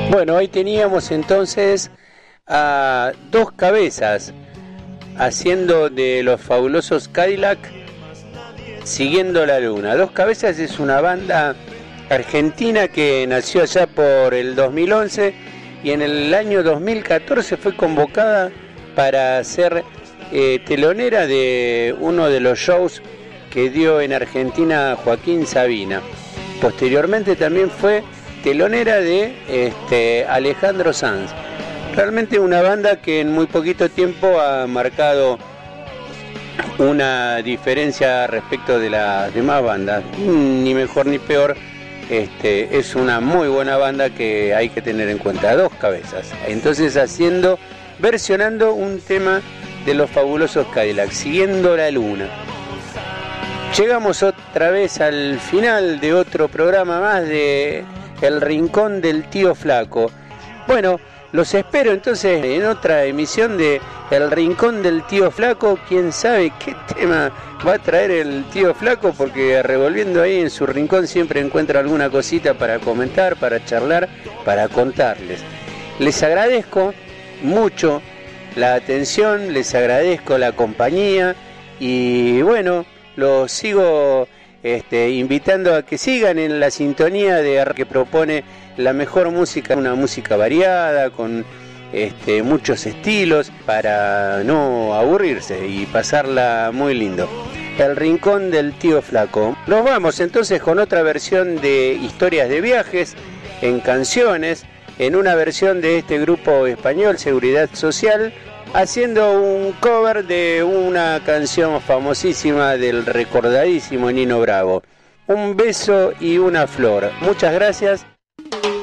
Bueno, hoy teníamos entonces a Dos Cabezas haciendo de los fabulosos Cadillac Siguiendo la Luna. Dos Cabezas es una banda argentina que nació allá por el 2011 y en el año 2014 fue convocada para ser telonera de uno de los shows que dio en Argentina Joaquín Sabina. Posteriormente también fue telonera de Alejandro Sanz. Realmente una banda que en muy poquito tiempo ha marcado una diferencia respecto de las demás bandas, ni mejor ni peor. Es una muy buena banda que hay que tener en cuenta. Dos Cabezas, entonces versionando un tema de los fabulosos Cadillacs, Siguiendo la Luna. Llegamos otra vez al final de otro programa más de El Rincón del Tío Flaco. Bueno, los espero entonces en otra emisión de El Rincón del Tío Flaco. Quién sabe qué tema va a traer el Tío Flaco, porque revolviendo ahí en su rincón siempre encuentra alguna cosita para comentar, para charlar, para contarles. Les agradezco mucho la atención, les agradezco la compañía y bueno, los sigo invitando a que sigan en la sintonía de que propone la mejor música, una música variada, con muchos estilos, para no aburrirse y pasarla muy lindo. El Rincón del Tío Flaco. Nos vamos entonces con otra versión de Historias de Viajes en canciones, en una versión de este grupo español, Seguridad Social, haciendo un cover de una canción famosísima del recordadísimo Nino Bravo. Un beso y una flor. Muchas gracias